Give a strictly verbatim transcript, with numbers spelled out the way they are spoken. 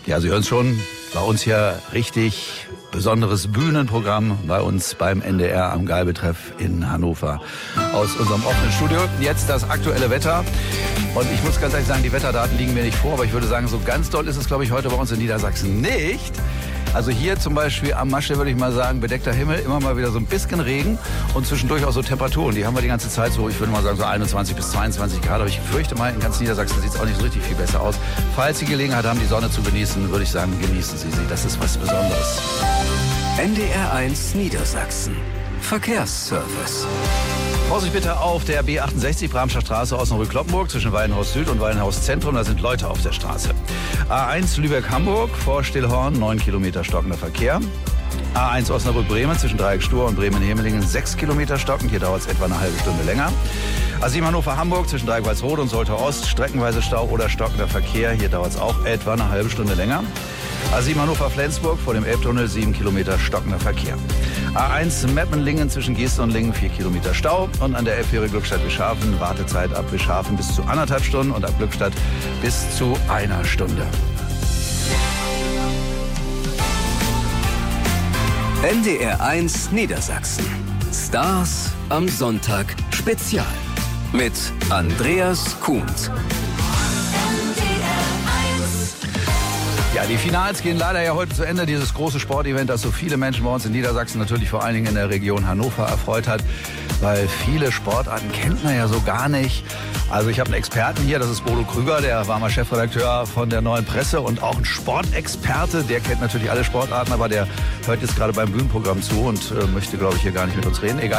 Ja, Sie hören schon, bei uns hier richtig besonderes Bühnenprogramm bei uns beim N D R am Geilbetreff in Hannover. Aus unserem offenen Studio jetzt das aktuelle Wetter. Und ich muss ganz ehrlich sagen, die Wetterdaten liegen mir nicht vor, aber ich würde sagen, so ganz doll ist es, glaube ich, heute bei uns in Niedersachsen nicht. Also hier zum Beispiel am Masche würde ich mal sagen, bedeckter Himmel, immer mal wieder so ein bisschen Regen und zwischendurch auch so Temperaturen. Die haben wir die ganze Zeit so, ich würde mal sagen, so einundzwanzig bis zweiundzwanzig Grad. Aber ich fürchte mal, in ganz Niedersachsen sieht es auch nicht so richtig viel besser aus. Falls Sie Gelegenheit haben, die Sonne zu genießen, würde ich sagen, genießen Sie sie. Das ist was Besonderes. N D R eins Niedersachsen. Verkehrsservice. Vorsicht bitte auf der B achtundsechzig, Bramscher Straße, Osnabrück-Kloppenburg, zwischen Weidenhaus Süd und Weidenhaus Zentrum. Da sind Leute auf der Straße. A eins Lübeck-Hamburg, vor Stillhorn, neun Kilometer stockender Verkehr. A eins Osnabrück-Bremen, zwischen Dreieck-Stur und Bremen-Hemelingen, sechs Kilometer stockend. Hier dauert es etwa eine halbe Stunde länger. A sieben Hannover-Hamburg, zwischen Dreieck-Walsrode und Soltau-Ost, streckenweise Stau oder stockender Verkehr. Hier dauert es auch etwa eine halbe Stunde länger. A sieben Hannover-Flensburg, vor dem Elbtunnel, sieben Kilometer stockender Verkehr. A eins Meppen-Lingen, zwischen Gesten und Lingen, vier Kilometer Stau. Und an der Elbfähre Glückstadt-Bischhafen, Wartezeit ab Bischhafen bis zu anderthalb Stunden und ab Glückstadt bis zu einer Stunde. N D R eins Niedersachsen. Stars am Sonntag Spezial. Mit Andreas Kuhns. Ja, die Finals gehen leider ja heute zu Ende. Dieses große Sportevent, das so viele Menschen bei uns in Niedersachsen, natürlich vor allen Dingen in der Region Hannover, erfreut hat. Weil viele Sportarten kennt man ja so gar nicht. Also ich habe einen Experten hier, das ist Bodo Krüger, der war mal Chefredakteur von der Neuen Presse und auch ein Sportexperte. Der kennt natürlich alle Sportarten, aber der hört jetzt gerade beim Bühnenprogramm zu und äh, möchte, glaube ich, hier gar nicht mit uns reden. Egal.